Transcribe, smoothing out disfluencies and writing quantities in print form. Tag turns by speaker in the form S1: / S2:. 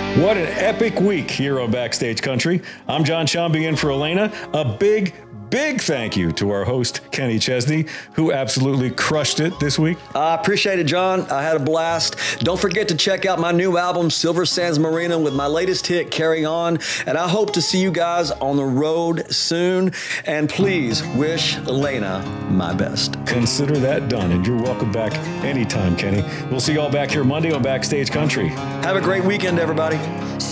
S1: What an epic week here on Backstage Country. I'm John Shambi in for Elena. A big thank you to our host, Kenny Chesney, who absolutely crushed it this week.
S2: I appreciate it, John. I had a blast. Don't forget to check out my new album, Silver Sands Marina, with my latest hit, Carry On. And I hope to see you guys on the road soon. And please wish Elena my best.
S1: Consider that done, and you're welcome back anytime, Kenny. We'll see you all back here Monday on Backstage Country.
S2: Have a great weekend, everybody.